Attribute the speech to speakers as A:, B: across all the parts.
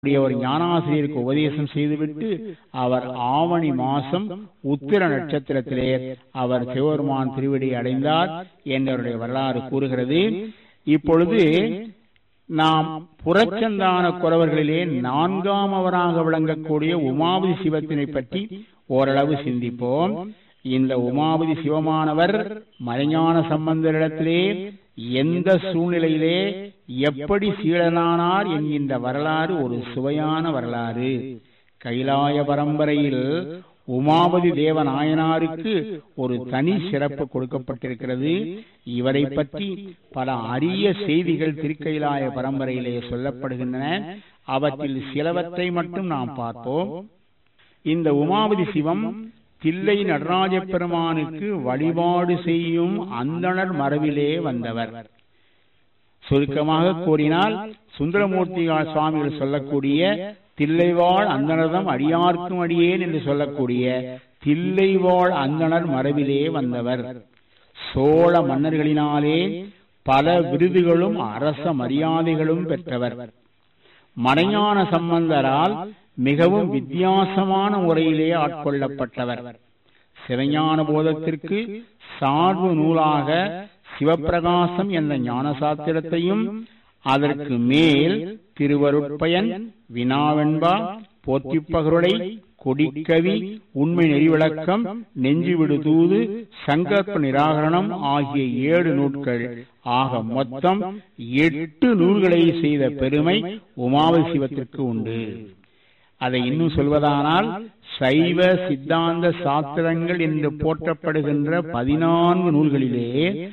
A: ஒரு ஞானாசிரியருக்கு உபதேசம் செய்துவிட்டு அவர் ஆவணி மாசம் உத்திர நட்சத்திரத்திலே அவர் சிவபெருமான் திருவடி அடைந்தார் என்றவருடைய வரலாறு கூறுகிறது. இப்பொழுது நாம் புறச்சந்தான குறவர்களிலே 4ஆமவராக விளங்கக்கூடிய உமாபதி சிவத்தினை பற்றி ஓரளவு சிந்திப்போம். இந்த உமாபதி சிவமானவர் மறைஞான சம்பந்தரிடத்திலே எந்த சூழ்நிலையிலே எப்படி சீடனானார் என்கின்ற வரலாறு ஒரு சுவையான வரலாறு. கைலாய பரம்பரையில் உமாபதி தேவநாயனாருக்கு ஒரு தனி சிறப்பு கொடுக்கப்பட்டிருக்கிறது. இவரை பற்றி பல அரிய செய்திகள் திருக்கைலாய பரம்பரையிலே சொல்லப்படுகின்றன. அவற்றில் சிலவற்றை மட்டும் நாம் பார்ப்போம். இந்த உமாபதி சிவம் தில்லை நடராஜ பெருமானுக்கு வழிபாடு செய்யும் அந்தணர் மரபிலே வந்தவர். சுருக்கமாக கூறினால் சுந்தரமூர்த்தி சுவாமிகள் சொல்லக்கூடிய தில்லைவாழ் அந்தணர்தம் அடியார்க்கும் அடியேன் என்று சொல்லக்கூடிய தில்லைவாழ் அந்தணர் மரபிலே வந்தவர். சோழ மன்னர்களினாலே பல விருதுகளும் அரச மரியாதைகளும் பெற்றவர். மறைஞான சம்பந்தரால் மிகவும் வித்தியாசமான முறையிலே ஆட்கொள்ளப்பட்டவர். சிவஞான போதத்திற்கு சார்பு நூலாக சிவப்பிரகாசம் என்ற ஞான சாத்திரத்தையும், அதற்கு மேல் திருவருட்பயன், வினாவெண்பா, போத்திப்பகருடை, கொடிக்கவி, உண்மை நெறிவிளக்கம், நெஞ்சுவிடு தூது, சங்கற்ப நிராகரணம் ஆகிய 7 நூல்கள் ஆக மொத்தம் 8 நூல்களை செய்த பெருமை உமாபதி சிவத்திற்கு உண்டு. அதை இன்னும் சொல்வதானால் சைவ சித்தாந்த சாஸ்திரங்கள் என்று போற்றப்படுகின்ற 14 நூல்களிலே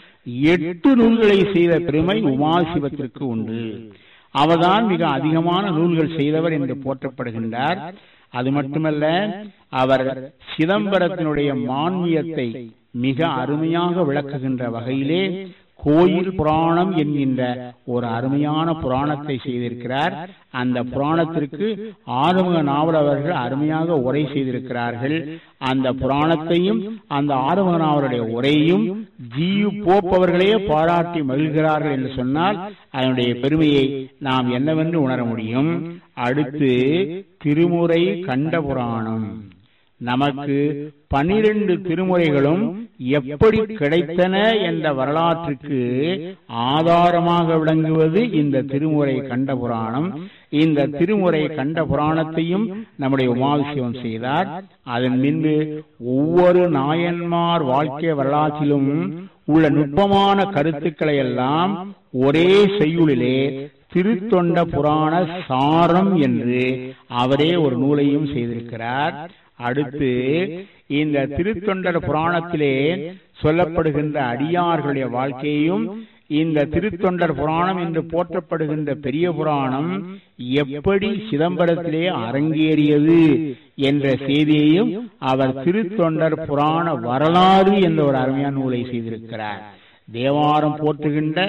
A: 8 நூல்களை செய்த பெருமை உமாசிவத்திற்கு உண்டு. அவர்தான் மிக அதிகமான நூல்கள் செய்தவர் என்று போற்றப்படுகின்றார். அது மட்டுமல்ல, அவர் சிதம்பரத்தினுடைய மான்மியத்தை மிக அருமையாக விளக்குகின்ற வகையிலே கோயில் புராணம் என்கின்ற ஒரு அருமையான புராணத்தை செய்திருக்கிறார். அந்த புராணத்திற்கு ஆறுமுக நாவலர் அவர்கள் அருமையாக உரை செய்திருக்கிறார்கள். அந்த புராணத்தையும் அந்த ஆறுமுக நாவலுடைய உரையும் ஜியு போப் அவர்களே பாராட்டி மகிழ்கிறார்கள் என்று சொன்னால் அதனுடைய பெருமையை நாம் என்னவென்று உணர முடியும். அடுத்து திருமுறை கண்ட புராணம். நமக்கு 12 திருமுறைகளும் எப்படி கிடைத்தன என்ற வரலாற்றுக்கு ஆதாரமாக விளங்குவது இந்த திருமுறை கண்ட புராணம். இந்த திருமுறை கண்ட புராணத்தையும் நம்முடைய உமாபிஷேகம் செய்தார். அதன் பின்பு ஒவ்வொரு நாயன்மார் வாழ்க்கை வரலாற்றிலும் உள்ள நுட்பமான கருத்துக்களை எல்லாம் ஒரே செய்யுளிலே திருத்தொண்ட புராண சாரம் என்று அவரே ஒரு நூலையும் செய்திருக்கிறார். அடுத்து இந்த திருத்தொண்டர் புராணத்திலே சொல்லப்படுகின்ற அடியார்களுடைய வாழ்க்கையையும், இந்த திருத்தொண்டர் புராணம் என்று போற்றப்படுகின்ற பெரிய புராணம் எப்படி சிதம்பரத்திலே அரங்கேறியது என்ற செய்தியையும் அவர் திருத்தொண்டர் புராண வரலாறு என்ற ஒரு அருமையான நூலை செய்திருக்கிறார். தேவாரம் போற்றுகின்ற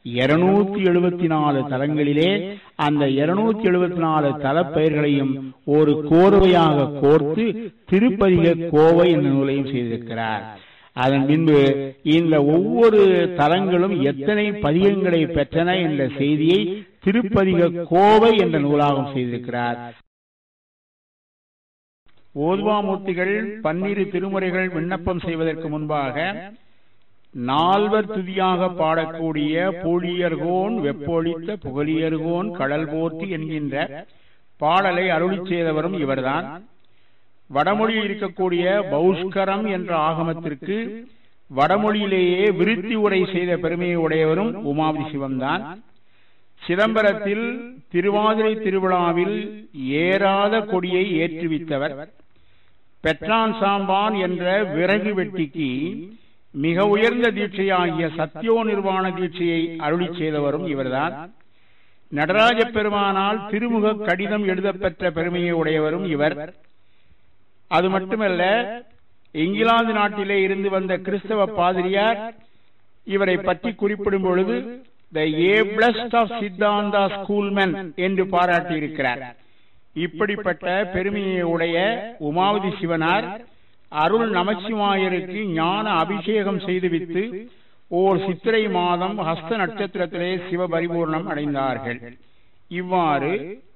A: 274 தலங்களிலே அந்த 274 தலப்பெயர்களையும் ஒரு கோர்வையாக கோர்த்து திருப்பதிக கோவை என்ற நூலையும் செய்திருக்கிறார். அதன் பின்பு இந்த ஒவ்வொரு தலங்களும் எத்தனை பதிகங்களை பெற்றன என்ற செய்தியை திருப்பதிக கோவை என்ற நூலாகவும் செய்திருக்கிறார். ஓதுவாமூர்த்திகள் 12 திருமுறைகள் விண்ணப்பம் செய்வதற்கு முன்பாக 4 துதியாக பாடக்கூடிய பூழியர்கோன் வெப்பொழித்த புகழியர்கோன் கடல் போற்றி என்கின்ற பாடலை அருளி செய்தவரும் இவர்தான். வடமொழியில் இருக்கக்கூடிய பௌஷ்கரம் என்ற ஆகமத்திற்கு வடமொழியிலேயே விருத்தி உரை செய்த பெருமையை உடையவரும் உமாபதி சிவம்தான். சிதம்பரத்தில் திருவாதிரை திருவிழாவில் ஏறாத கொடியை ஏற்றுவித்தவர். பெற்றான் சாம்பான் என்ற விறகு வெட்டிக்கு மிக உயர்ந்த தீட்சையாகிய சத்தியோ நிர்வாண தீட்சையை அருளி செய்தவரும் இவர்தான். நடராஜ பெருமானால் திருமுக கடிதம் எழுதப்பெற்ற பெருமையை உடையவரும் இவர். அது மட்டுமல்ல, இங்கிலாந்து நாட்டிலே இருந்து வந்த கிறிஸ்தவ பாதிரியார் இவரை பற்றி குறிப்பிடும் பொழுது தி ஏபிளஸ்ட் ஆஃப் சித்தாந்தா ஸ்கூல்மென் என்று பாராட்டி இருக்கிறார். இப்படிப்பட்ட பெருமையை உடைய உமாபதி சிவனார் அருள் நமச்சிவாயருக்கு ஞான அபிஷேகம் செய்துவித்து ஓர் சித்திரை மாதம் ஹஸ்த நட்சத்திரத்திலே சிவ பரிபூர்ணம் அடைந்தார்கள். இவ்வாறு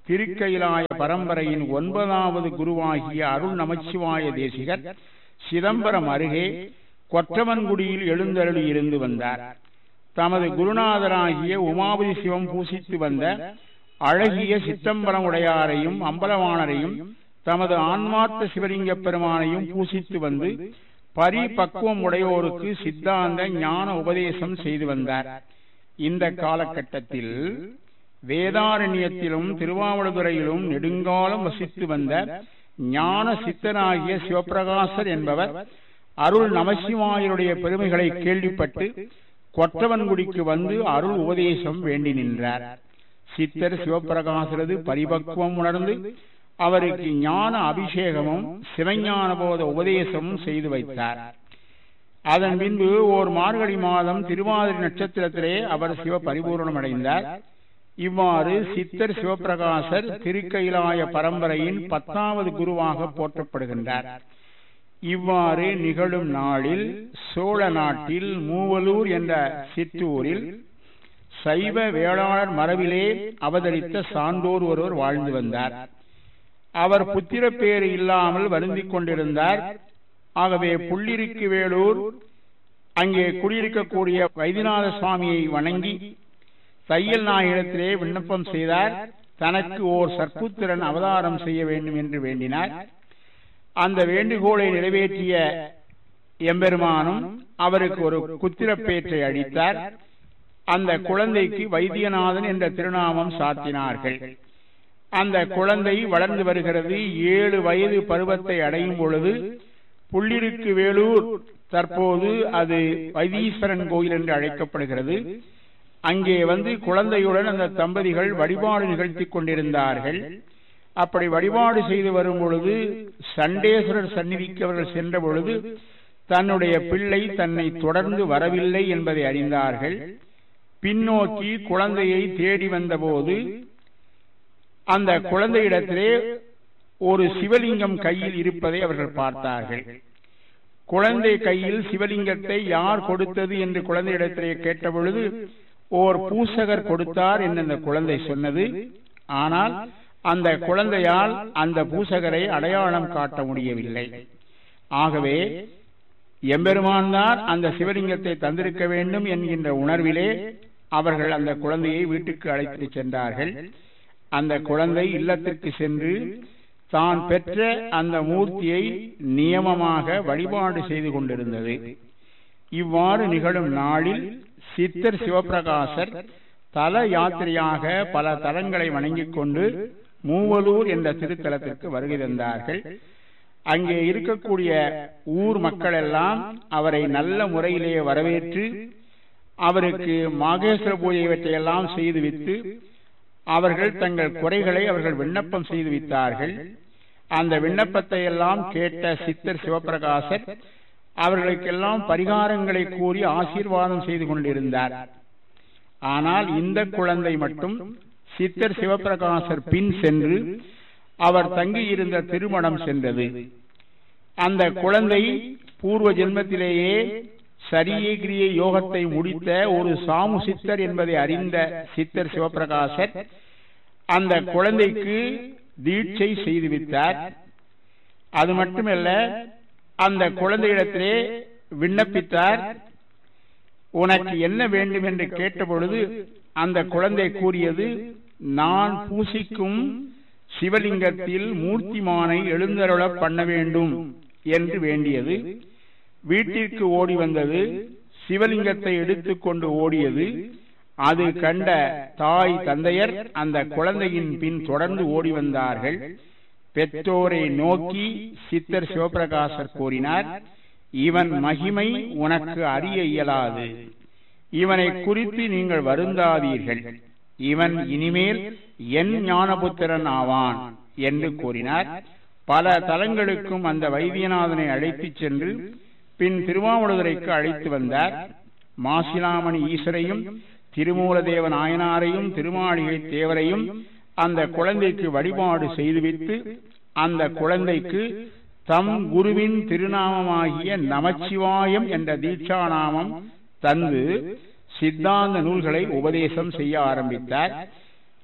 A: திருக்கயிலாய பரம்பரையின் 9வது குருவாகிய அருள் நமச்சிவாய தேசிகர் சிதம்பரம் அருகே கொற்றவன்குடியில் எழுந்தருளி இருந்து வந்தார். தமது குருநாதராகிய உமாபதி சிவம் பூசித்து வந்த அழகிய சித்தம்பரம் உடையாரையும் அம்பலவாணரையும் தமது ஆன்மார்த்த சிவலிங்க பெருமானையும் பூசித்து வந்து பரிபக்குவம் உடையோருக்கு சித்தாந்த ஞான உபதேசம் செய்து வந்தார். இந்த காலகட்டத்தில் வேதாரண்யத்திலும் திருவாவடுதுறையிலும் நெடுங்காலம் வசித்து வந்த ஞான சித்தனாகிய சிவபிரகாசர் என்பவர் அருள் நமசிவாயருடைய பெருமைகளை கேள்விப்பட்டு கொற்றவன்குடிக்கு வந்து அருள் உபதேசம் வேண்டி நின்றார். சித்தர் சிவபிரகாசரது பரிபக்குவம் உணர்ந்து அவருக்கு ஞான அபிஷேகமும் சிவஞான போத உபதேசமும் செய்து வைத்தார். அதன் பின்பு ஓர் மார்கழி மாதம் திருவாதிரை நட்சத்திரத்திலே அவர் சிவ பரிபூர்ணம் அடைந்தார். இவ்வாறு சித்தர் சிவபிரகாசர் திருக்கயிலாய பரம்பரையின் 10வது குருவாக போற்றப்படுகின்றார். இவ்வாறு நிகழும் நாளில் சோழ நாட்டில் மூவலூர் என்ற சிற்றூரில் சைவ வேளாளர் மரபிலே அவதரித்த சான்றோர் ஒருவர் வாழ்ந்து வந்தார். அவர் புத்திர பேறு இல்லாமல் வருந்திக் கொண்டிருந்தார். ஆகவே புள்ளிருக்கு வேலூர் அங்கே குடியிருக்கக்கூடிய வைத்தியநாத சுவாமியை வணங்கி தையல் நாயகத்திலே விண்ணப்பம் செய்தார். தனக்கு ஓர் சற்புத்திரன் அவதாரம் செய்ய வேண்டும் என்று வேண்டினார். அந்த வேண்டுகோளை நிறைவேற்றிய எம்பெருமானும் அவருக்கு ஒரு புத்திரப்பேற்றை அளித்தார். அந்த குழந்தைக்கு வைத்தியநாதன் என்ற திருநாமம் சாத்தினார்கள். அந்த குழந்தை வளர்ந்து வருகிறது. 7 வயது பருவத்தை அடையும் பொழுது புள்ளிருக்கு வேலூர், தற்போது அது வைத்தீஸ்வரன் கோயில் என்று அழைக்கப்படுகிறது, அங்கே வந்து குழந்தையுடன் அந்த தம்பதிகள் வழிபாடு நிகழ்த்தி கொண்டிருந்தார்கள். அப்படி வழிபாடு செய்து வரும் பொழுது சண்டேஸ்வரர் சந்நிதிக்கு அவர்கள் சென்ற பொழுது தன்னுடைய பிள்ளை தன்னை தொடர்ந்து வரவில்லை என்பதை அறிந்தார்கள். பின்னோக்கி குழந்தையை தேடி வந்தபோது அந்த குழந்தையிடத்திலே ஒரு சிவலிங்கம் கையில் இருப்பதை அவர்கள் பார்த்தார்கள். குழந்தை கையில் சிவலிங்கத்தை யார் கொடுத்தது என்று குழந்தையிடத்திலே கேட்டபொழுது ஓர் பூசகர் கொடுத்தார் என்று அந்த குழந்தை சொன்னது. ஆனால் அந்த குழந்தையால் அந்த பூசகரை அடையாளம் காட்ட முடியவில்லை. ஆகவே எம்பெருமான் தான் அந்த சிவலிங்கத்தை தந்திருக்க வேண்டும் என்கின்ற உணர்விலே அவர்கள் அந்த குழந்தையை வீட்டுக்கு அழைத்து சென்றார்கள். அந்த குழந்தை இல்லத்திற்கு சென்று தான் பெற்ற அந்த மூர்த்தியை நியமமாக வழிபாடு செய்து கொண்டிருந்தது. இவ்வாறு நிகழும் நாளில் சித்தர் சிவபிரகாசர் தல யாத்திரையாக பல தலங்களை வணங்கிக் கொண்டு மூவலூர் என்ற திருத்தலத்திற்கு வருகை தந்தார்கள். அங்கே இருக்கக்கூடிய ஊர் மக்கள் எல்லாம் அவரை நல்ல முறையிலே வரவேற்று அவருக்கு மாகேஸ்வர பூஜை இவற்றையெல்லாம் செய்து வைத்து அவர்கள் தங்கள் குறைகளை அவர்கள் விண்ணப்பம் செய்து வைத்தார்கள். அந்த விண்ணப்பத்தை எல்லாம் கேட்ட சித்தர் சிவபிரகாசர் அவர்களுக்கெல்லாம் பரிகாரங்களை கூறி ஆசீர்வாதம் செய்து கொண்டிருந்தார். ஆனால் இந்த குழந்தை மட்டும் சித்தர் சிவபிரகாசர் பின் சென்று அவர் தங்கியிருந்த திருமணம் சென்றது. அந்த குழந்தை பூர்வ ஜென்மத்திலேயே சரியகிரிய யோகத்தை முடித்த ஒரு சாமு சித்தர் என்பதை அறிந்த சித்தர் சிவபிரகாசர் அந்த குழந்தைக்கு தீட்சை செய்துவித்தார். அது மட்டுமல்ல, அந்த குழந்தையிடத்திலே விண்ணப்பித்தார். உனக்கு என்ன வேண்டும் என்று கேட்டபொழுது அந்த குழந்தை கூறியது, நான் பூசிக்கும் சிவலிங்கத்தில் மூர்த்திமானை எழுந்தருள பண்ண வேண்டும் என்று வேண்டியது. வீட்டிற்கு ஓடி வந்தது. சிவலிங்கத்தை எடுத்துக்கொண்டு ஓடியது. அது கண்ட தாய் தந்தையர் அந்த குழந்தையின் பின் தொடர்ந்து ஓடி வந்தார்கள். பெற்றோரை நோக்கி சித்தர் சிவபிரகாசர் கூறினார், இவன் மகிமை உனக்கு அறிய இயலாது. இவனை குறித்து நீங்கள் வருந்தாதீர்கள். இவன் இனிமேல் என் ஞானபுத்திரன் ஆவான் என்று கூறினார். பல தலங்களுக்கும் அந்த வைத்தியநாதனை அழைத்துச் சென்று பின் திருவாவடுதுறைக்கு அழைத்து வந்தார். மாசிலாமணி ஈஸ்வரையும் திருமூலதேவ நாயனாரையும் திருமாளிகை தேவரையும் அந்த குழந்தைக்கு வழிபாடு செய்துவிட்டு அந்த குழந்தைக்கு தம் குருவின் திருநாமமாகிய நமச்சிவாயம் என்ற தீட்சா நாமம் தந்து சித்தாந்த நூல்களை உபதேசம் செய்ய ஆரம்பித்தார்.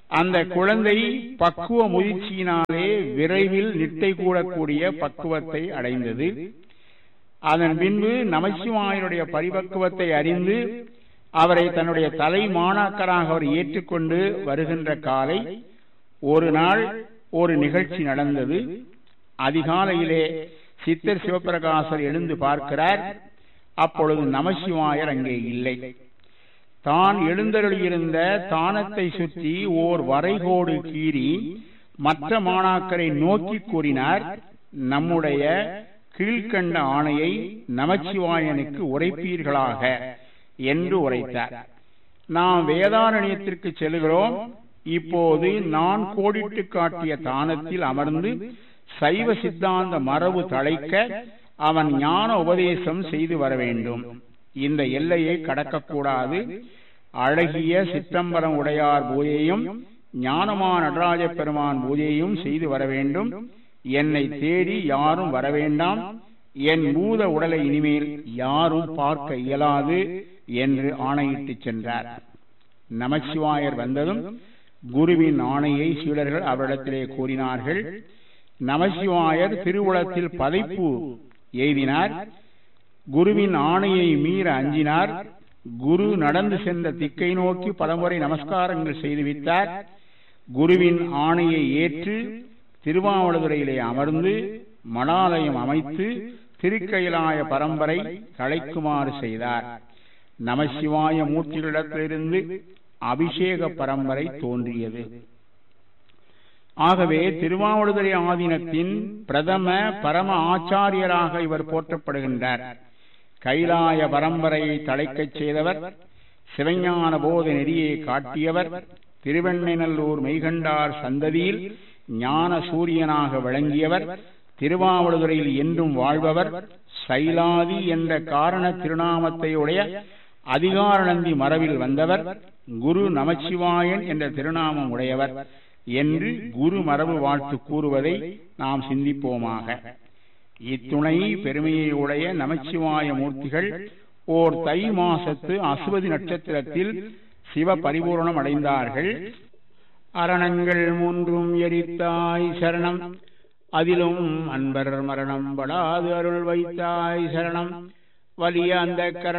A: அந்த குழந்தை பக்குவ முதிர்ச்சியினாலே விரைவில் நிட்டை கூடக்கூடிய பக்குவத்தை அடைந்தது. அதன் பின்பு நமச்சிவாயனுடைய பரிபக்குவத்தை அறிந்து அவரை தன்னுடைய தலை மாணாக்கராக அவர் ஏற்றுக்கொண்டு வருகின்ற காலை ஒரு நாள் ஒரு நிகழ்ச்சி நடந்தது. அதிகாலையிலே சித்தர் சிவபிரகாசர் எழுந்து பார்க்கிறார். அப்பொழுது நமசிவாயர் அங்கே இல்லை. தான் எழுந்தருளியிருந்த தானத்தை சுற்றி ஓர் வரைகோடு கீறி மற்ற மாணாக்கரை நோக்கி கூறினார், நம்முடைய கீழ்கண்ட ஆணையை நமச்சிவாயனுக்கு உரைப்பீர்களாக என்று உரைத்தார். நாம் வேதாரண்யத்திற்கு செல்கிறோம். இப்போது நான் கோடிட்டு காட்டிய தானத்தில் அமர்ந்து சைவ சித்தாந்த மரபு தழைக்க அவன் ஞான உபதேசம் செய்து வர வேண்டும். இந்த எல்லையை கடக்கக்கூடாது. அழகிய சிற்றம்பரம் உடையார் பூஜையும் ஞானமா நடராஜ பெருமான் பூஜையும் செய்து வர வேண்டும். என்னை தேடி யாரும் வர வேண்டாம். என் பூத உடலை இனிமேல் யாரும் பார்க்க இயலாது என்று ஆணையிட்டு சென்றார். நமச்சிவாயர் வந்ததும் குருவின் ஆணையை சீடர்கள் அவரிடத்திலே கூறினார்கள். நமசிவாயர் திருவுளத்தில் பதைப்பு எய்தினார். குருவின் ஆணையை மீற அஞ்சினார். குரு நடந்து சென்ற திக்கை நோக்கி பலமுறை நமஸ்காரங்கள் செய்துவிட்டார். குருவின் ஆணையை ஏற்று திருவாவடுதுறையிலே அமர்ந்து மடாலயம் அமைத்து திருக்கைலாய பரம்பரை தழைக்குமாறு செய்தார். நமசிவாய மூர்த்திகளிடத்திலிருந்து அபிஷேக பரம்பரை தோன்றியது. ஆகவே திருவாவடுதுறை ஆதீனத்தின் பிரதம பரம ஆச்சாரியராக இவர் போற்றப்படுகின்றார். கைலாய பரம்பரையை தழைக்கச் செய்தவர், சிவஞான போத நெறியை காட்டியவர், திருவெண்ணைநல்லூர் மெய்கண்டார் சந்ததியில் ஞான சூரியனாக விளங்கியவர், திருவாவடுதுறையில் என்றும் வாழ்பவர், சைலாதி என்ற காரண திருநாமத்தையுடைய அதிகாரநந்தி மரபில் வந்தவர், குரு நமச்சிவாயன் என்ற திருநாமம் உடையவர் என்று குரு மரபு வாழ்த்து கூறுவதை நாம் சிந்திப்போமாக. இத்துணை பெருமையை உடைய நமச்சிவாய மூர்த்திகள் ஓர் தை மாசத்து அசுவதி நட்சத்திரத்தில் சிவ பரிபூரணம் அடைந்தார்கள். அரணங்கள் மூன்றும் எரித்தாய் சரணம், அதிலும் அன்பர் மரணம் படாது அருள் வைத்தாய் சரணம், வலிய அந்த